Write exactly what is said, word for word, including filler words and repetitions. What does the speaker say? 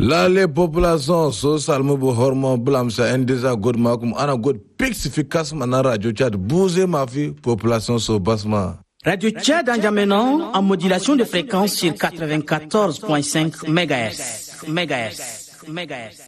La les populations so salmu bu hormon blam sa endeza god makum ana god pixifikas mana radio Tchad bouger ma fi population so basma. Radio Tchad en Djamena en modulation de fréquence sur quatre-vingt-quatorze virgule cinq mégahertz. Mégahertz. Mégahertz.